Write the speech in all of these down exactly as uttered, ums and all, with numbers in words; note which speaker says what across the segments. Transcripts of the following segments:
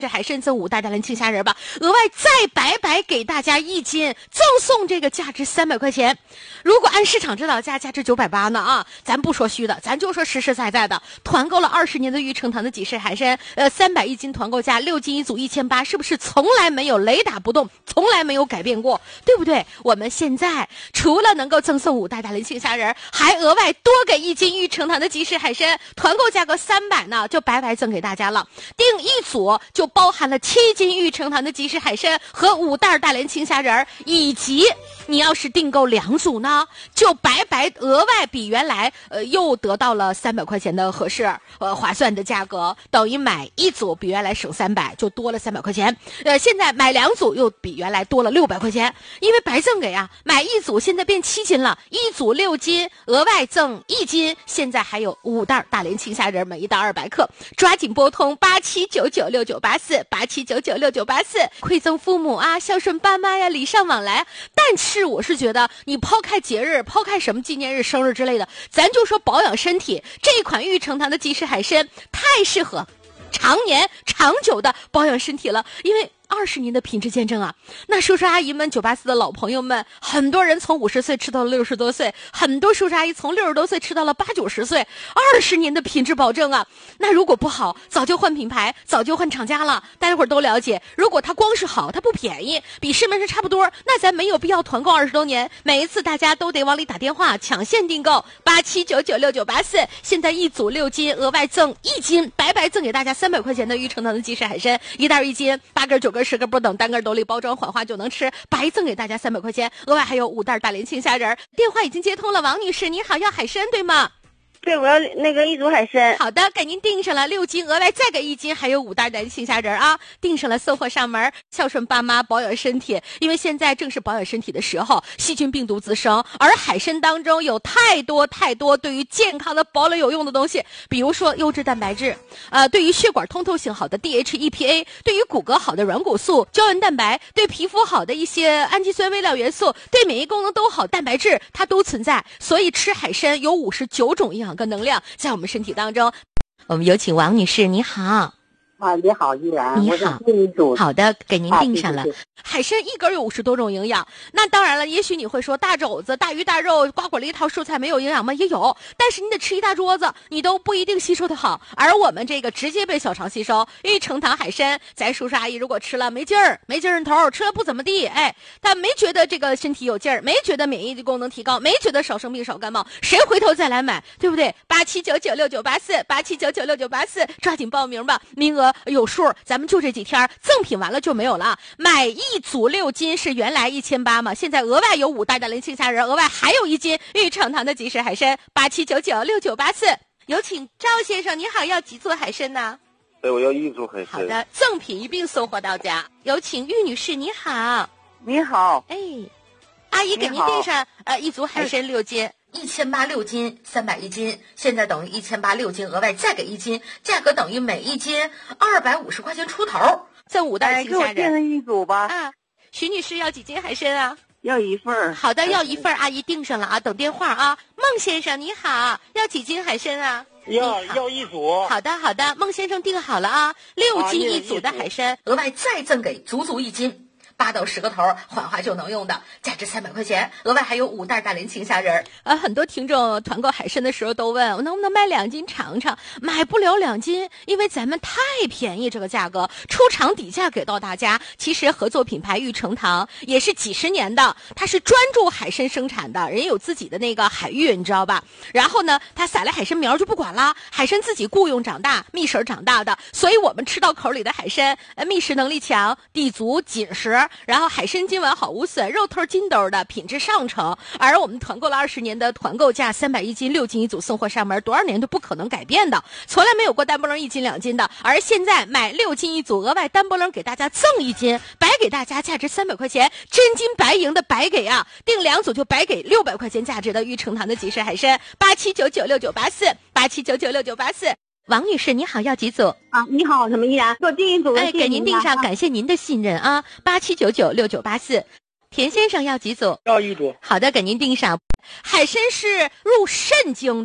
Speaker 1: 这海参赠五袋大连青虾仁吧，额外再白白给大家一斤，赠送这个价值三百块钱。如果按市场指导价，价值九百八呢啊，咱不说虚的，咱就说实实在在的。团购了二十年的玉成堂的几式海参，呃，三百一斤团购价，六斤一组一千八，是不是从来没有雷打不动，从来没有改变过，对不对？我们现在除了能够赠送五袋大连青虾仁，还额外多给一斤玉成堂的几式海参，团购价格三百呢，就白白赠给大家了。订一组就包含了七斤玉成堂的即食海参和五袋大连青虾仁，以及你要是订购两组呢，就白白额外比原来呃又得到了三百块钱的合适呃划算的价格，等于买一组比原来省三百，就多了三百块钱。呃，现在买两组又比原来多了六百块钱，因为白赠给啊，买一组现在变七斤了，一组六斤，额外赠一斤，现在还有五袋大连青虾仁，每一袋二百克，抓紧拨通八七九九六九八四八七九九六九八四，馈赠父母啊，孝顺爸妈呀，礼尚往来。但是我是觉得，你抛开节日，抛开什么纪念日、生日之类的，咱就说保养身体，这一款玉成堂的即食海参太适合常年长久的保养身体了，因为二十年的品质见证啊，那叔叔阿姨们、九八四的老朋友们，很多人从五十岁吃到了六十多岁，很多叔叔阿姨从六十多岁吃到了八九十岁，二十年的品质保证啊。那如果不好，早就换品牌，早就换厂家了。大家伙儿都了解，如果它光是好，它不便宜，比市面上差不多，那咱没有必要团购二十多年。每一次大家都得往里打电话抢现订购，八七九九六九八四，现在一组六斤，额外赠一斤，白白赠给大家三百块钱的玉成堂的即食海参，一袋一斤，八根九根。十根不等，单根斗里包装缓化就能吃，白赠给大家三百块钱，额外还有五袋大连青虾仁。电话已经接通了，王女士，你好，要海参对吗？
Speaker 2: 对，我要那个一组海参。
Speaker 1: 好的，给您订上了六斤，额外再给一斤，还有五袋的青虾仁啊，订上了，送货上门，孝顺爸妈，保养身体。因为现在正是保养身体的时候，细菌病毒滋生，而海参当中有太多太多对于健康的保养有用的东西，比如说优质蛋白质，呃，对于血管通透性好的 D H E P A， 对于骨骼好的软骨素、胶原蛋白，对皮肤好的一些氨基酸微量元素，对免疫功能都好，蛋白质它都存在。所以吃海参有五十九种营养跟能量在我们身体当中。我们有请王女士，你好。
Speaker 2: 啊，你好，依然，
Speaker 1: 你好，好的，给您订上了。啊、海参一根有五十多种营养，那当然了，也许你会说大肘子、大鱼大肉、瓜果了一套蔬菜没有营养吗？也有，但是你得吃一大桌子，你都不一定吸收的好。而我们这个直接被小肠吸收，玉成堂海参，咱叔叔阿姨如果吃了没劲儿、没精神头，吃了不怎么地，哎，但没觉得这个身体有劲儿，没觉得免疫的功能提高，没觉得少生病少感冒，谁回头再来买，对不对？八七九九六九八四，八七九九六九八四，抓紧报名吧，名额有数，咱们就这几天，赠品完了就没有了。买一组六斤是原来一千八嘛，现在额外有五袋大连青虾仁，额外还有一斤玉成堂的即食海参，八七九九六九八四。有请赵先生，你好，要几组海参呢？
Speaker 3: 对，我要一组海参。
Speaker 1: 好的，赠品一并送货到家。有请玉女士，你好。
Speaker 2: 你好。
Speaker 1: 哎，阿姨给您订上呃一组海参六斤。一千八六斤，三百一斤，现在等于一千八六斤，额外再给一斤，价格等于每一斤二百五十块钱出头。这五袋青虾仁，
Speaker 2: 给我订一组吧。
Speaker 1: 啊，徐女士要几斤海参啊？
Speaker 2: 要一份。
Speaker 1: 好的，要一份，阿姨订上了啊，等电话啊。孟先生你好，要几斤海参啊？
Speaker 3: 要要一组。
Speaker 1: 好的好的，孟先生订好了啊，六斤一组的海参，额外再赠给足足一斤。八到十个头，缓化就能用的，价值三百块钱，额外还有五袋大连青虾仁。呃，很多听众团购海参的时候都问我能不能买两斤尝尝，买不了两斤，因为咱们太便宜，这个价格出厂底价给到大家。其实合作品牌玉成堂也是几十年的，它是专注海参生产的，人有自己的那个海域，你知道吧？然后呢，他撒来海参苗就不管啦，海参自己雇佣长大，觅食长大的，所以我们吃到口里的海参，呃，觅食能力强，地足紧实。然后海参今晚好无损，肉头筋兜的，品质上乘。而我们团购了二十年的团购价三百一斤，六斤一组，送货上门，多少年都不可能改变的，从来没有过单波棱一斤两斤的。而现在买六斤一组，额外单波棱给大家赠一斤，白给大家价值三百块钱，真金白银的白给啊！订两组就白给六百块钱价值的玉成堂的即食海参，八七九九六九八四，八七九九六九八四。王女士，你好，要几组
Speaker 2: 啊？你好，什么依然？给我订一组。
Speaker 1: 哎，给您订上，感谢您的信任啊！八七九九六九八四。田先生要几组？
Speaker 3: 要一组。
Speaker 1: 好的，给您订上。海参是入肾经的，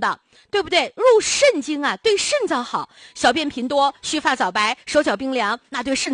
Speaker 1: 对不对？入肾经啊，对肾脏好。小便频多、须发早白、手脚冰凉，那对肾